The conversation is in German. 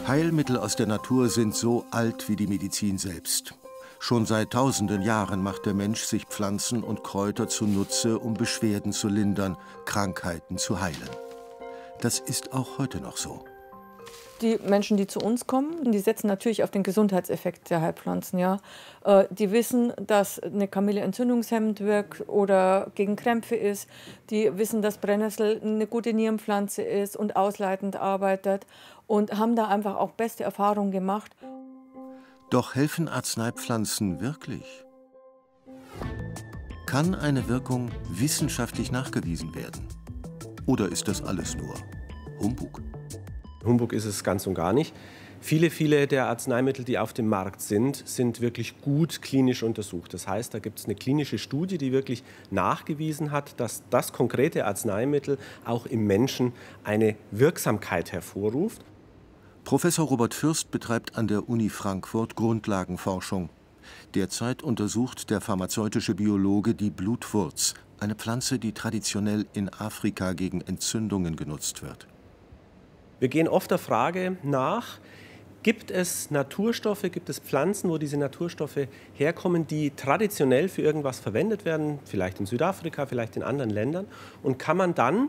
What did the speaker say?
Heilmittel aus der Natur sind so alt wie die Medizin selbst. Schon seit tausenden Jahren macht der Mensch sich Pflanzen und Kräuter zunutze, um Beschwerden zu lindern, Krankheiten zu heilen. Das ist auch heute noch so. Die Menschen, die zu uns kommen, die setzen natürlich auf den Gesundheitseffekt der Heilpflanzen. Ja. Die wissen, dass eine Kamille entzündungshemmend wirkt oder gegen Krämpfe ist. Die wissen, dass Brennnessel eine gute Nierenpflanze ist und ausleitend arbeitet und haben da einfach auch beste Erfahrungen gemacht. Doch helfen Arzneipflanzen wirklich? Kann eine Wirkung wissenschaftlich nachgewiesen werden? Oder ist das alles nur Humbug? Humbug ist es ganz und gar nicht. Viele der Arzneimittel, die auf dem Markt sind, sind wirklich gut klinisch untersucht. Das heißt, da gibt es eine klinische Studie, die wirklich nachgewiesen hat, dass das konkrete Arzneimittel auch im Menschen eine Wirksamkeit hervorruft. Professor Robert Fürst betreibt an der Uni Frankfurt Grundlagenforschung. Derzeit untersucht der pharmazeutische Biologe die Blutwurz, eine Pflanze, die traditionell in Afrika gegen Entzündungen genutzt wird. Wir gehen oft der Frage nach, gibt es Naturstoffe, gibt es Pflanzen, wo diese Naturstoffe herkommen, die traditionell für irgendwas verwendet werden, vielleicht in Südafrika, vielleicht in anderen Ländern, und kann man dann